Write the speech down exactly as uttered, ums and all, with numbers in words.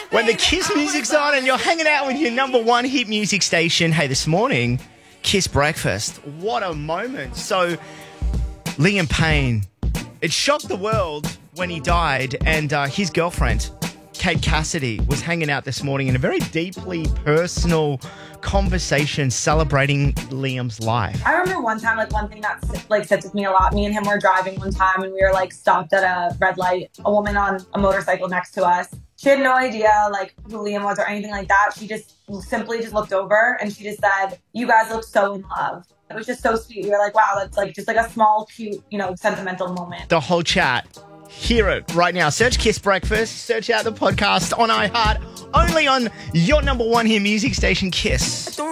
When the Kiss music's on and you're hanging out with your number one hit music station. Hey, this morning, Kiss breakfast. What a moment. So, Liam Payne, it shocked the world when he died, and uh, his girlfriend, Kate Cassidy, was hanging out this morning in a very deeply personal conversation celebrating Liam's life. I remember one time, like one thing that like sits with me a lot. Me and him were driving one time, and we were like stopped at a red light. A woman on a motorcycle next to us. She had no idea like who Liam was or anything like that. She just simply just looked over and she just said, "You guys look so in love." It was just so sweet. We were like, "Wow, that's like just like a small, cute, you know, sentimental moment." The whole chat. Hear it right now. Search Kiss Breakfast. Search out the podcast on iHeart. Only on your number one here music station, Kiss.